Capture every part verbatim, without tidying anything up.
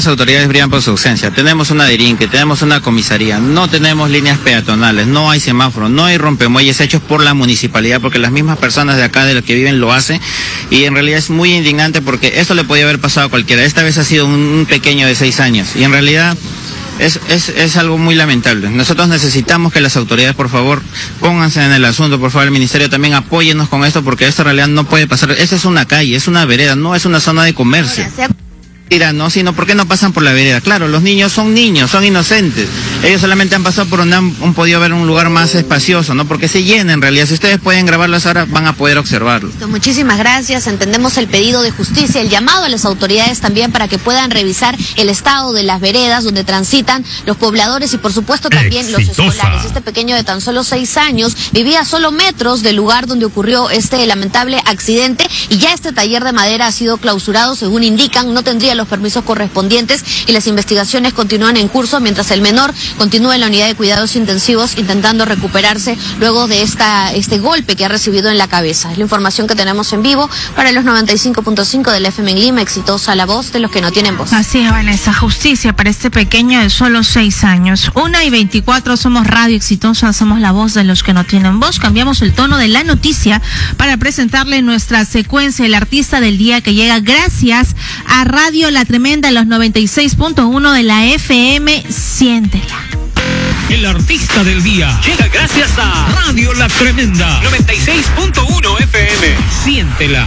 las autoridades brillan por su ausencia. Tenemos una derinque, tenemos una comisaría, no tenemos líneas peatonales, no hay semáforos, no hay rompemuelles hechos por la municipalidad, porque las mismas personas de acá, de los que viven, lo hacen, y en realidad es muy indignante porque esto le podía haber pasado a cualquiera. Esta vez ha sido un, un pequeño de seis años, y en realidad es, es, es algo muy lamentable. Nosotros necesitamos que las autoridades, por favor, pónganse en el asunto, por favor, el ministerio también apóyennos con esto, porque esto en realidad no puede pasar. Esta es una calle, es una vereda, no es una zona de comercio. No, sino ¿por qué no pasan por la vereda? Claro, los niños son niños, son inocentes. Ellos solamente han pasado por donde han, han podido ver un lugar más espacioso, ¿no? Porque se llena en realidad. Si ustedes pueden grabarlas ahora, van a poder observarlo. Muchísimas gracias. Entendemos el pedido de justicia, el llamado a las autoridades también para que puedan revisar el estado de las veredas donde transitan los pobladores y por supuesto también Exitosa. Los escolares. Este pequeño de tan solo seis años vivía a solo metros del lugar donde ocurrió este lamentable accidente y ya este taller de madera ha sido clausurado, según indican, no tendría los permisos correspondientes y las investigaciones continúan en curso mientras el menor continúa en la unidad de cuidados intensivos intentando recuperarse luego de esta este golpe que ha recibido en la cabeza. Es la información que tenemos en vivo para los noventa y cinco punto cinco del F M en Lima. Exitosa, la voz de los que no tienen voz. Así es, Vanessa, justicia para este pequeño de solo seis años. Una y veinticuatro, somos Radio Exitosa, somos la voz de los que no tienen voz. Cambiamos el tono de la noticia para presentarle nuestra secuencia, el artista del día, que llega gracias a Radio La Tremenda, los noventa y seis punto uno de la F M. Siéntela. El artista del día llega gracias a Radio La Tremenda, noventa y seis punto uno F M. Siéntela.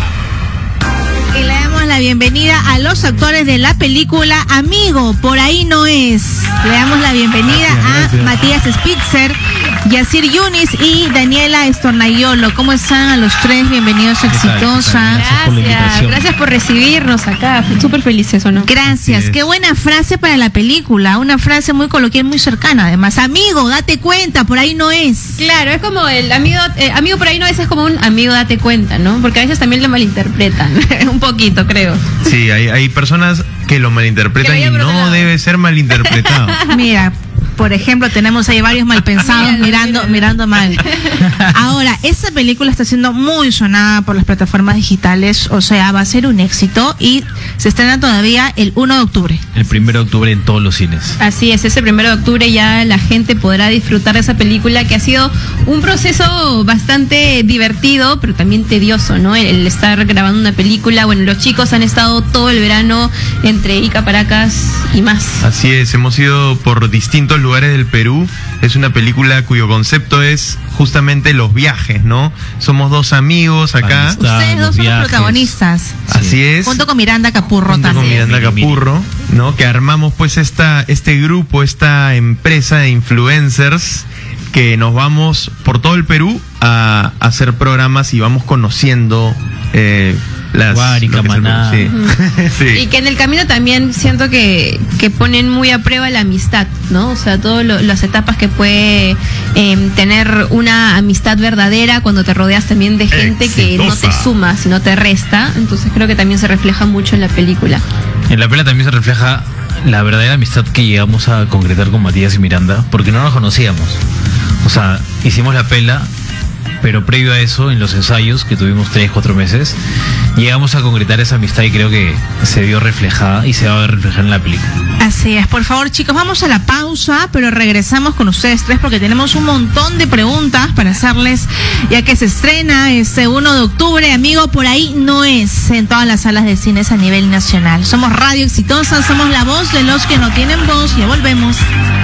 Y le damos la bienvenida a los actores de la película Amigo, por ahí no es. Le damos la bienvenida gracias, a gracias. Matías Spitzer, Yacir Yunis y Daniela Estornayolo. ¿Cómo están a los tres? Bienvenidos a Exitosa. Gracias, gracias, gracias por recibirnos acá. Súper felices, ¿o no? Gracias. Qué buena frase para la película. Una frase muy coloquial, muy cercana además. Amigo, date cuenta, por ahí no es. Claro, es como el amigo, eh, amigo por ahí no es, es como un amigo, date cuenta, ¿no? Porque a veces también lo malinterpretan. Un poquito, creo. Sí, hay, hay personas que lo malinterpretan y no debe ser malinterpretado. Mira, por ejemplo, tenemos ahí varios malpensados mira, mirando mira. mirando mal. Ahora, esta película está siendo muy sonada por las plataformas digitales, o sea, va a ser un éxito y se estrena todavía el uno de octubre. El primero de octubre en todos los cines. Así es, ese primero de octubre ya la gente podrá disfrutar de esa película que ha sido un proceso bastante divertido, pero también tedioso, ¿no? El, el estar grabando una película, bueno, los chicos han estado todo el verano entre Ica, Paracas y más. Así es, hemos ido por distintos lugares del Perú. Es una película cuyo concepto es justamente los viajes, ¿no? Somos dos amigos acá. Amistad, ustedes dos son los protagonistas. Así sí. es. Junto con Miranda Capurro Junto también. con Miranda Capurro, ¿no? Que armamos pues esta este grupo, esta empresa de influencers que nos vamos por todo el Perú a, a hacer programas y vamos conociendo eh, las Guárica, Maná. Sí. Sí. Y que en el camino también siento que, que ponen muy a prueba la amistad, ¿no? O sea, todas las etapas que puede eh, tener una amistad verdadera cuando te rodeas también de gente Exitosa. Que no te suma, sino te resta. Entonces creo que también se refleja mucho en la película. En la película también se refleja la verdadera amistad que llegamos a concretar con Matías y Miranda, porque no nos conocíamos. O sea, hicimos la pela, pero previo a eso, en los ensayos, que tuvimos tres, cuatro meses, llegamos a concretar esa amistad y creo que se vio reflejada y se va a ver reflejada en la película. Así es, por favor, chicos, vamos a la pausa, pero regresamos con ustedes tres porque tenemos un montón de preguntas para hacerles, ya que se estrena este uno de octubre, amigo, por ahí no es, en todas las salas de cines a nivel nacional. Somos Radio Exitosa, somos la voz de los que no tienen voz, ya volvemos.